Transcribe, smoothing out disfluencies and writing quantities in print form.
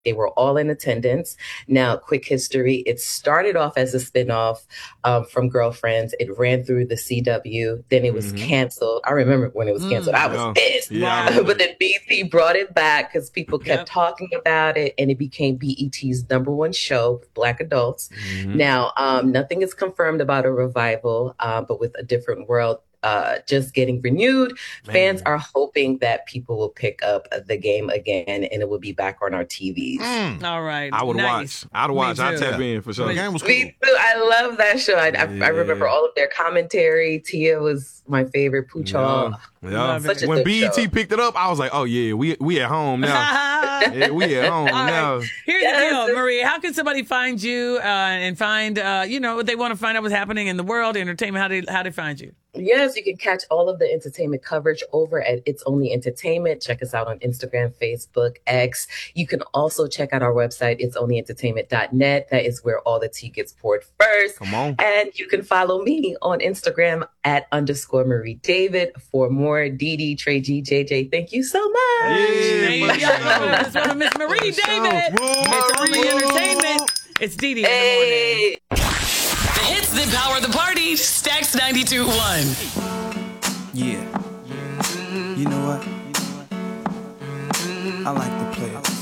They were all in attendance. Now, quick history. It started off as a spinoff from Girlfriends. It ran through the CW. Then it was canceled. I remember when it was canceled. I was pissed. Yeah, but then BT brought it back because people kept talking about it, and it became BET's #1 show with Black adults. Now, nothing is confirmed about a revival, but with A Different World just getting renewed, fans are hoping that people will pick up the game again and it will be back on our TVs. All right. I would watch. I'd watch. I'd tap in for sure. The game was cool. Me too. I love that show. I remember all of their commentary. Tia was my favorite. Poochal. Yeah. Such a When good BET show. picked it up, I was like, oh yeah, we at home now. Yeah, we at home now. Here's the deal, Marie. How can somebody find you and find, they want to find out what's happening in the world, entertainment? How they find you? Yes, you can catch all of the entertainment coverage over at It's Only Entertainment. Check us out on Instagram, Facebook, X. You can also check out our website, itsonlyentertainment.net. That is where all the tea gets poured first. Come on. And you can follow me on Instagram at _Marie David for more. Dee, Trey G, JJ, thank you so much. It's one of Miss Marie David. It's Only Entertainment. It's Dee in the morning. The hits that power the party. Stax 92.1. Yeah. You know what? I like to play it.